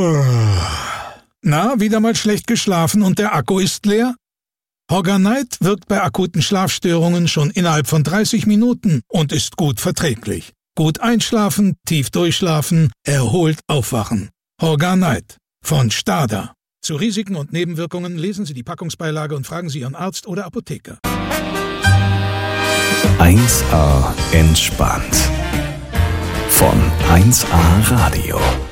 Na, wieder mal schlecht geschlafen und der Akku ist leer? Horganite wirkt bei akuten Schlafstörungen schon innerhalb von 30 Minuten und ist gut verträglich. Gut einschlafen, tief durchschlafen, erholt aufwachen. Horganite von Stada. Zu Risiken und Nebenwirkungen lesen Sie die Packungsbeilage und fragen Sie Ihren Arzt oder Apotheker. 1A entspannt. Von 1A Radio.